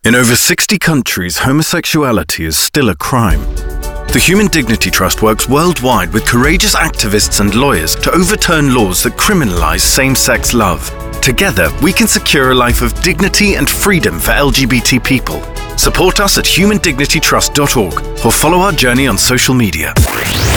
In over 60 countries, homosexuality is still a crime. The Human Dignity Trust works worldwide with courageous activists and lawyers to overturn laws that criminalize same-sex love. Together, we can secure a life of dignity and freedom for LGBT people. Support us at humandignitytrust.org or follow our journey on social media.